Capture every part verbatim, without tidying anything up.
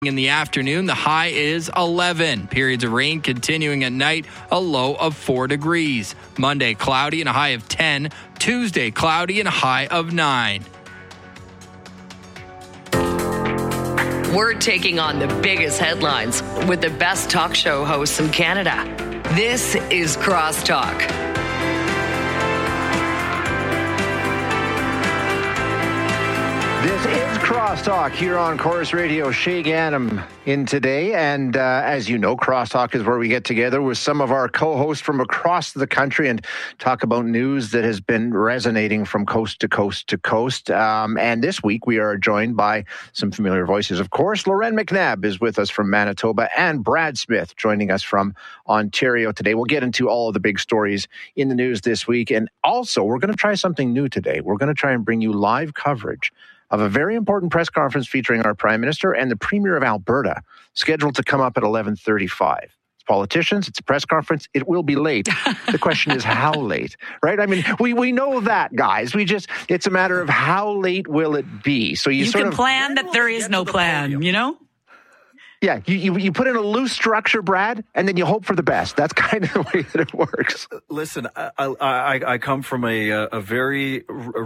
In the afternoon, the high is eleven. Periods of rain continuing at night, a low of four degrees. Monday, cloudy and a high of ten. Tuesday, cloudy and a high of nine. We're taking on the biggest headlines with the best talk show hosts in Canada. This is Crosstalk. This is Crosstalk here on Chorus Radio. Shay Ganem in today. And uh, as you know, Crosstalk is where we get together with some of our co-hosts from across the country and talk about news that has been resonating from coast to coast to coast. Um, and this week we are joined by some familiar voices. Of course, Loren McNabb is with us from Manitoba and Brad Smith joining us from Ontario today. We'll get into all of the big stories in the news this week. And also, we're going to try something new today. We're going to try and bring you live coverage of a very important press conference featuring our Prime Minister and the Premier of Alberta, scheduled to come up at eleven thirty-five. It's politicians, it's a press conference, it will be late. The question is how late, right? I mean, we, we know that, guys. We just, it's a matter of how late will it be. So you, you sort can of plan that there is no plan, podium. You know? Yeah, you, you you put in a loose structure, Brad, and then you hope for the best. That's kind of the way that it works. Listen, I I, I come from a a very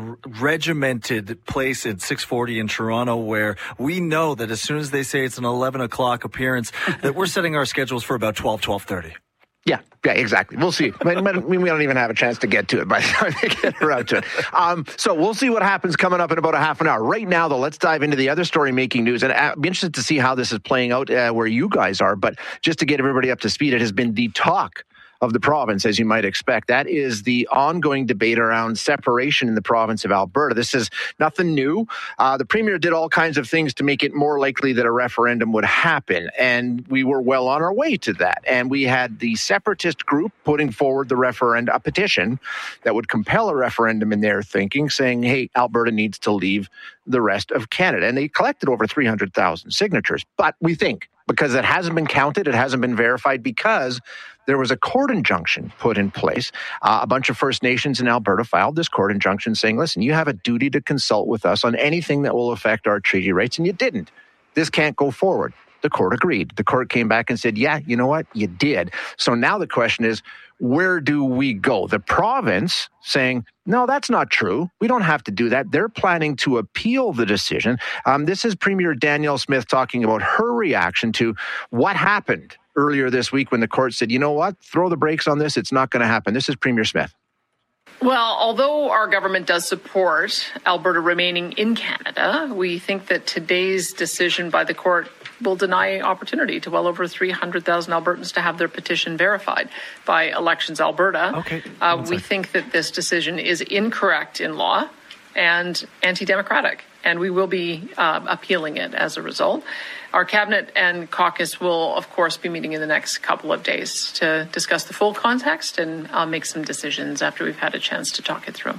regimented place in six forty in Toronto, where we know that as soon as they say it's an eleven o'clock appearance, that we're setting our schedules for about twelve, twelve thirty. Yeah, yeah, exactly. We'll see. We don't even have a chance to get to it by the time they get around to it. Um, so we'll see what happens coming up in about a half an hour. Right now, though, let's dive into the other story making news. And I'd be interested to see how this is playing out uh, where you guys are. But just to get everybody up to speed, it has been the talk of the province, as you might expect. That is the ongoing debate around separation in the province of Alberta. This is nothing new. Uh, the Premier did all kinds of things to make it more likely that a referendum would happen, and we were well on our way to that. And we had the separatist group putting forward the referendum, a petition that would compel a referendum in their thinking, saying, hey, Alberta needs to leave the rest of Canada. And they collected over three hundred thousand signatures. But we think, because it hasn't been counted, it hasn't been verified, because there was a court injunction put in place. Uh, a bunch of First Nations in Alberta filed this court injunction saying, listen, you have a duty to consult with us on anything that will affect our treaty rights, and you didn't. This can't go forward. The court agreed. The court came back and said, yeah, you know what? You did. So now the question is, where do we go? The province saying, no, that's not true. We don't have to do that. They're planning to appeal the decision. Um, this is Premier Danielle Smith talking about her reaction to what happened earlier this week when the court said, you know what, throw the brakes on this. It's not going to happen. This is Premier Smith. Well, although our government does support Alberta remaining in Canada, we think that today's decision by the court will deny opportunity to well over three hundred thousand Albertans to have their petition verified by Elections Alberta. Okay. Uh, we think that this decision is incorrect in law and anti-democratic, and we will be uh, appealing it as a result. Our cabinet and caucus will, of course, be meeting in the next couple of days to discuss the full context and uh, make some decisions after we've had a chance to talk it through.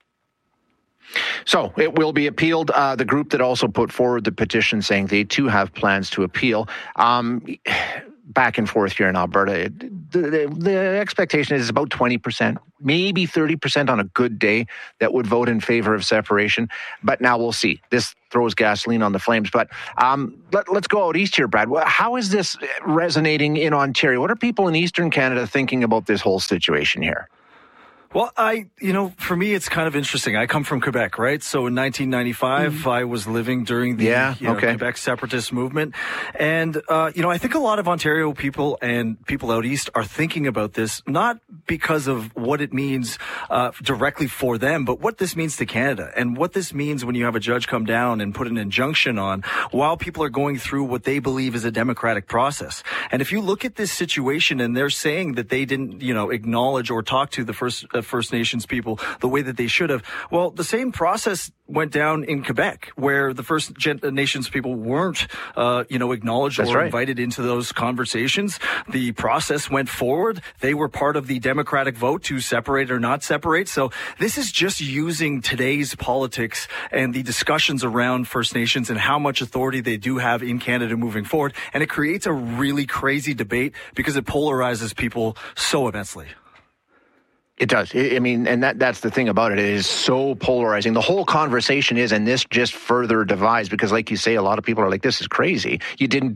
So it will be appealed. Uh, the group that also put forward the petition saying they too have plans to appeal. Um, back and forth here in Alberta, the, the, the expectation is about twenty percent, maybe thirty percent on a good day that would vote in favor of separation. But now we'll see. This throws gasoline on the flames. But um, let, let's go out east here, Brad. How is this resonating in Ontario? What are people in Eastern Canada thinking about this whole situation here? Well, I, you know, for me, it's kind of interesting. I come from Quebec, right? So in nineteen ninety-five, mm-hmm. I was living during the yeah, you know, okay. Quebec separatist movement. And, uh, you know, I think a lot of Ontario people and people out east are thinking about this, not because of what it means uh, directly for them, but what this means to Canada and what this means when you have a judge come down and put an injunction on while people are going through what they believe is a democratic process. And if you look at this situation and they're saying that they didn't, you know, acknowledge or talk to the first uh, First Nations people the way that they should have. Well, the same process went down in Quebec, where the First Nations people weren't, uh, you know, acknowledged That's or right. invited into those conversations. The process went forward. They were part of the democratic vote to separate or not separate. So this is just using today's politics and the discussions around First Nations and how much authority they do have in Canada moving forward. And it creates a really crazy debate because it polarizes people so immensely. It does. I mean, and that that's the thing about it. It is so polarizing. The whole conversation is, and this just further divides because, like you say, a lot of people are like, this is crazy. You didn't